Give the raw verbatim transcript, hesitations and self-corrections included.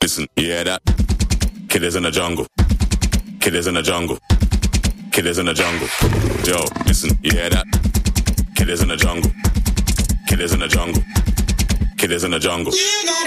listen, you hear that? Killers in the jungle. Killers in the jungle. Killers in the jungle. Yo, listen, you hear that? Killers in the jungle. Killers in the jungle. Killers in the jungle.